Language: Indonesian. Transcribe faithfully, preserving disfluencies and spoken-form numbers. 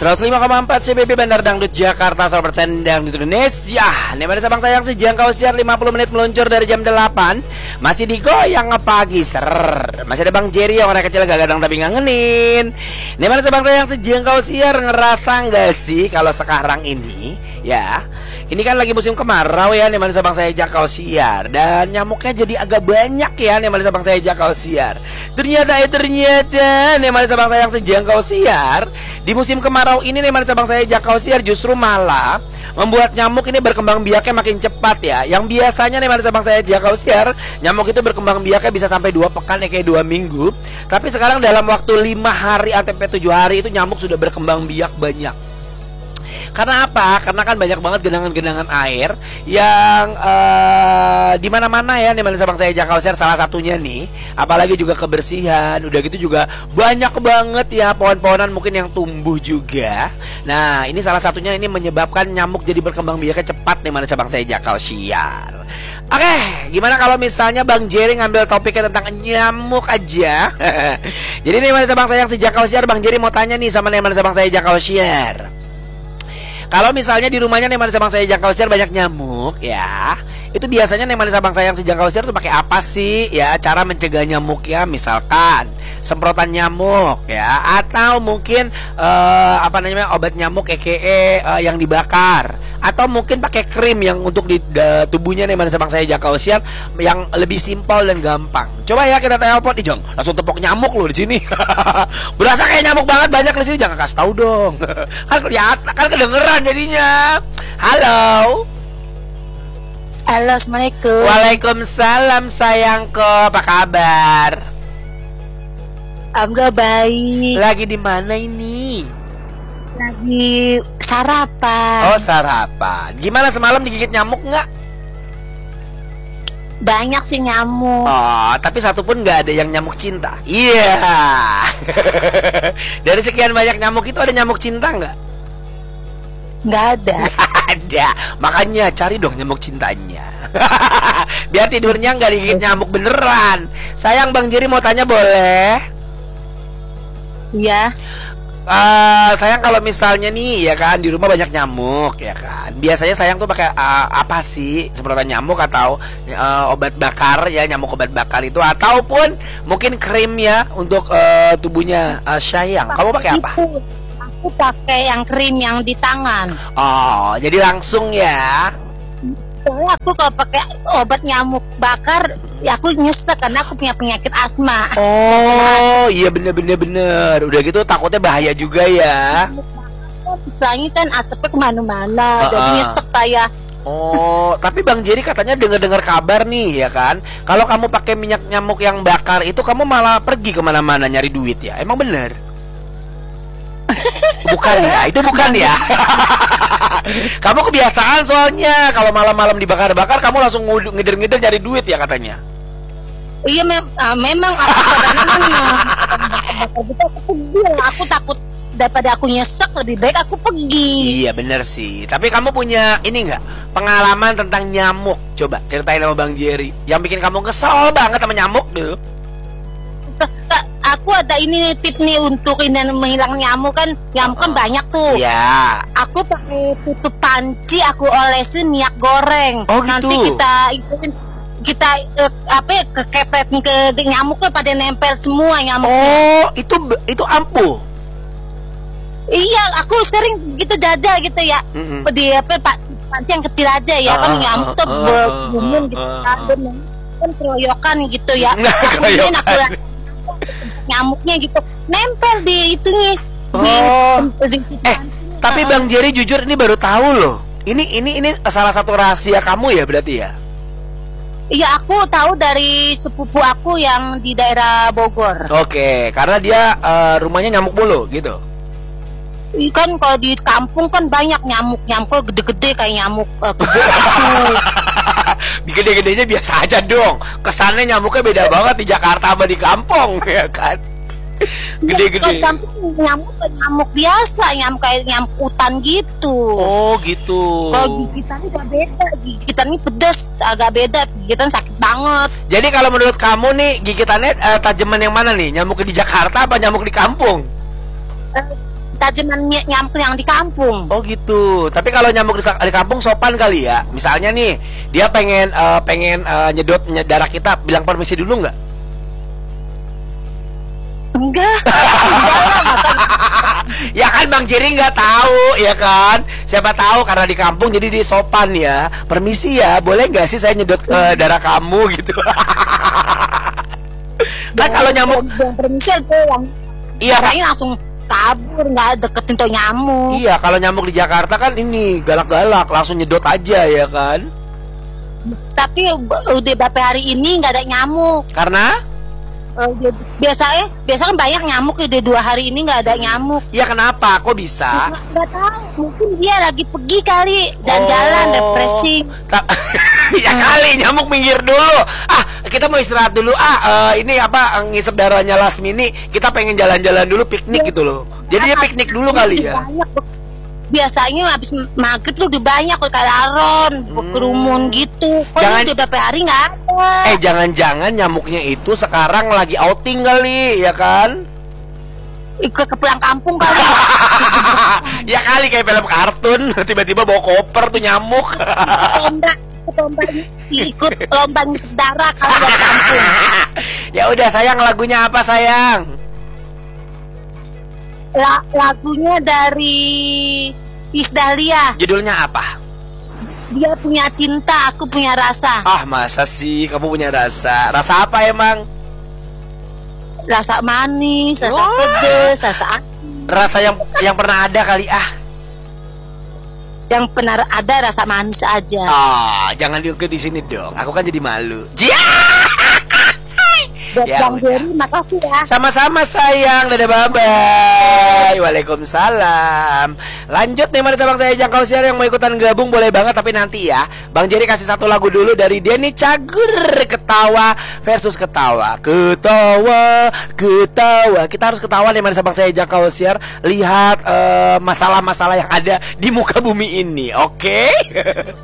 seratus lima koma empat C B B Bandar Dangdut Jakarta, seratus persen Dangdut Indonesia. Nih mana sabang sayang sejangkau siar lima puluh menit meluncur dari jam delapan. Masih digoyang pagi ser. Masih ada Bang Jerry yang orang kecil gak gadang tapi ngangenin. Nih mana sabang sayang sejangkau siar, ngerasa gak sih kalau sekarang ini ya, ini kan lagi musim kemarau ya, nih mana sabang saya jakau siar, dan nyamuknya jadi agak banyak ya, nih mana sabang saya jakau siar. Ternyata eh ternyata nih mana sabang sayang sejangkau siar, di musim kemarau ini nih mana sabang saya jakau siar justru malah membuat nyamuk ini berkembang biaknya makin cepat ya. Yang biasanya nih mana sabang saya jakau siar, nyamuk itu berkembang biaknya bisa sampai dua pekan ya, kayak dua minggu. Tapi sekarang dalam waktu lima hari atau tujuh hari itu nyamuk sudah berkembang biak banyak. Karena apa? Karena kan banyak banget genangan-genangan air yang uh, di mana-mana ya, nih mana sabang saya jakau siar salah satunya nih. Apalagi juga kebersihan, udah gitu juga banyak banget ya pohon-pohonan mungkin yang tumbuh juga. Nah, ini salah satunya ini menyebabkan nyamuk jadi berkembang biaknya cepat nih mana sabang saya jakau siar. Oke, gimana kalau misalnya Bang Jerry ngambil topiknya tentang nyamuk aja? Jadi nih mana sabang sayang si jakau siar, Bang Jerry mau tanya nih sama nih mana sabang saya jakau siar. Kalau misalnya di rumahnya nih mana sabang saya jakau siar banyak nyamuk ya, itu biasanya nih mana sabang sayang si jakau siar tuh pakai apa sih ya cara mencegah nyamuk ya? Misalkan semprotan nyamuk ya, atau mungkin uh, apa namanya obat nyamuk aka uh, yang dibakar, atau mungkin pakai krim yang untuk di uh, tubuhnya nih mana sabang saya jakau siar yang lebih simpel dan gampang. Coba ya kita telepon nih Jong, langsung tepok nyamuk loh di sini. Berasa kayak nyamuk banget banyak di sini, jangan kasih tahu dong. Kan kelihatan, kan kedengeran jadinya. Halo. Halo, assalamualaikum. Waalaikumsalam sayangku, apa kabar? Alhamdulillah baik. Lagi di mana ini? Lagi sarapan. Oh sarapan. Gimana semalam digigit nyamuk nggak? Banyak sih nyamuk. Oh, tapi satu pun nggak ada yang nyamuk cinta. Iya. Yeah. Dari sekian banyak nyamuk itu ada nyamuk cinta nggak? Nggak ada. Nggak ada. Makanya cari dong nyamuk cintanya. Biar tidurnya nggak digigit nyamuk beneran. Sayang Bang Jerry mau tanya boleh? Iya. Uh, sayang kalau misalnya nih ya kan di rumah banyak nyamuk ya kan, biasanya sayang tuh pakai uh, apa sih, semprotan nyamuk atau uh, obat bakar ya, nyamuk obat bakar itu, ataupun mungkin krim ya untuk uh, tubuhnya uh, sayang. Kamu pakai apa? Aku pakai yang krim yang di tangan. Oh jadi langsung ya. Soalnya aku kalau pakai obat nyamuk bakar, ya aku nyesek karena aku punya penyakit asma. Oh iya bener-bener bener. Udah gitu takutnya bahaya juga ya. Misalnya kan asapnya kemana-mana, uh-uh. jadi nyesek saya. Oh tapi Bang Jerry katanya dengar-dengar kabar nih ya kan, kalau kamu pakai minyak nyamuk yang bakar itu kamu malah pergi kemana-mana nyari duit ya. Emang bener? Bukan ya, itu bukan ya. Kamu kebiasaan soalnya kalau malam-malam dibakar-bakar kamu langsung ngider-ngider nyari duit ya katanya. Iya mem uh, memang aku kadang-kadang bakar-bakar gitu aku pergi, aku takut daripada aku nyesek lebih baik aku pergi. Iya bener sih. Tapi kamu punya ini nggak pengalaman tentang nyamuk? Coba ceritain sama Bang Jerry yang bikin kamu kesel banget sama nyamuk dulu. Aku ada ini nih, tip nih untuk ini menghilang nyamuk kan, nyamuk kan banyak tuh. Iya. Aku pakai tutup panci, aku olesin minyak goreng. Oh, gitu. Nanti kita ituin kita uh, apa kekepet ke nyamuknya pada nempel semua nyamuknya. Oh, itu itu ampuh. Iya, aku sering gitu jajal gitu ya. Mm-hmm. Di apa Pak panci yang kecil aja ya, uh, kan nyamuk tuh uh, berbumbun uh, gitu kan. Uh, kan keroyokan gitu ya. Kemudian aku nyamuknya gitu nempel di itunya. Oh. Di, di eh, tapi Bang Jerry jujur ini baru tahu loh. Ini ini ini salah satu rahasia kamu ya berarti ya? Iya, aku tahu dari sepupu aku yang di daerah Bogor. Oke, karena dia uh, rumahnya nyamuk mulu gitu. Kan kalau di kampung kan banyak nyamuk-nyamuk gede-gede kayak nyamuk uh, gede-gedenya biasa aja dong. Kesannya nyamuknya beda banget di Jakarta sama di kampung ya kan. Gede-gede. Ya, nyamuk nyamuk biasa, nyamuk kayak nyamuk hutan gitu. Oh gitu. Kalau gigitannya agak beda, gigitannya pedas, agak beda, gigitan sakit banget. Jadi kalau menurut kamu nih gigitannya uh, tajaman yang mana nih? Nyamuk di Jakarta apa nyamuk di kampung? Uh, ketajaman ny- nyamuk yang di kampung. Oh gitu. Tapi kalau nyamuk di, di kampung sopan kali ya. Misalnya nih, dia pengen uh, pengen uh, nyedot ny- darah kita, bilang permisi dulu nggak? Enggak. Enggak lah, masa Ya kan Bang Jerry nggak tahu, ya kan? Siapa tahu karena di kampung jadi dia sopan ya. Permisi ya, boleh nggak sih saya nyedot uh, darah kamu gitu? Kan kalau nyamuk, yang permisi aja yang iya caranya langsung kabur, nggak deketin tuh nyamuk. iya kalau nyamuk di Jakarta kan ini galak-galak, langsung nyedot aja ya kan? Tapi b- udah beberapa hari ini nggak ada nyamuk. Karena Eh, dia- biasa eh biasa kan banyak nyamuk, udah dua hari ini nggak ada nyamuk. ya kenapa? Kok bisa? Nggak nggak tahu, mungkin dia lagi pergi kali jalan-jalan, Oh. refreshing. Ta- ya kali nyamuk minggir dulu. Ah, kita mau istirahat dulu. Ah, eh, ini apa ngisep darahnya Lasmini. Kita pengen jalan-jalan dulu, piknik gitu loh. Jadi dia piknik dulu kali ya. Banyak. Biasanya habis maghrib tuh udah banyak kayak laron, kerumun gitu. Kok Jangan- ini udah beberapa hari nggak ada. Eh, jangan-jangan nyamuknya itu sekarang lagi outing kali, ya kan? Ikut ke pulang kampung kali. Ya kali kayak film kartun, tiba-tiba bawa koper tuh nyamuk. Lomba, lomba ikut lomba ngisi darah kalau di kampung. Ya udah sayang, lagunya apa sayang? La- lagunya dari Iis Dahlia. Judulnya apa? Dia punya cinta, aku punya rasa. Ah, masa sih kamu punya rasa? Rasa apa emang? Rasa manis, rasa Wah. pedes, rasa asin. Rasa yang yang pernah ada kali ah. Yang pernah ada rasa manis aja. Ah, jangan diungkit di sini dong. Aku kan jadi malu. Jia! Buat Ya Bang udah. Jerry, makasih ya. Sama-sama sayang. Dadah, bye-bye. Waalaikumsalam. Lanjut nih, mana cabang saya jangkau siar yang mau ikutan gabung boleh banget. Tapi nanti ya, Bang Jerry kasih satu lagu dulu dari Denny Cagur. Ketawa versus ketawa. Ketawa, ketawa. Kita harus ketawa nih, mana cabang saya jangkau siar. Lihat eh, masalah-masalah yang ada di muka bumi ini, oke?